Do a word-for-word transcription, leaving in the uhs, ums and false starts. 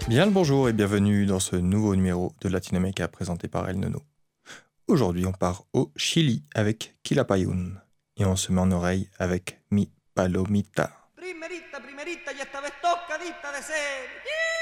Bien le bonjour et bienvenue dans ce nouveau numéro de Latinoamérica présenté par El Nono. Aujourd'hui, on part au Chili avec Quilapayún et on se met en oreille avec Mi Palomita. Primerita, primerita y esta vez tocadita de ser.